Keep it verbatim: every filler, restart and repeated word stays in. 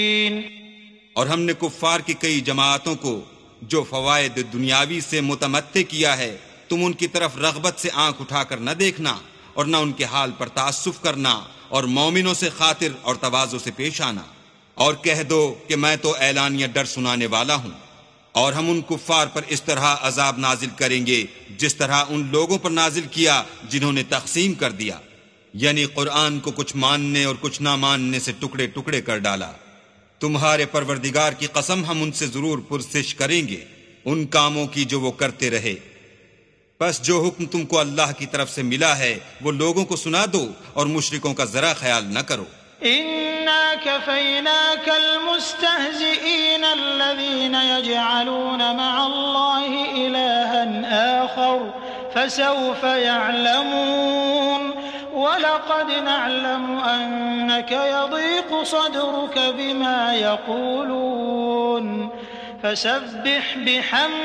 اور ہم نے کفار کی کئی جماعتوں کو جو فوائد دنیاوی سے متمتع کیا ہے تم ان کی طرف رغبت سے آنکھ اٹھا کر نہ دیکھنا اور نہ ان کے حال پر تعسف کرنا اور مومنوں سے خاطر اور تواضع سے پیش آنا، اور کہہ دو کہ میں تو اعلانیہ ڈر سنانے والا ہوں، اور ہم ان کفار پر اس طرح عذاب نازل کریں گے جس طرح ان لوگوں پر نازل کیا جنہوں نے تقسیم کر دیا، یعنی قرآن کو کچھ ماننے اور کچھ نہ ماننے سے ٹکڑے ٹکڑے کر ڈالا۔ تمہارے پروردگار کی قسم ہم ان سے ضرور پرسش کریں گے ان کاموں کی جو وہ کرتے رہے۔ بس جو حکم تم کو اللہ کی طرف سے ملا ہے وہ لوگوں کو سنا دو اور مشرکوں کا ذرا خیال نہ کرو۔ إنا كفيناك المستهزئين الذين يجعلون مع الله إلها آخر فسوف يعلمون ولقد نعلم أنك يضيق صدرك بما يقولون فسبح بحمد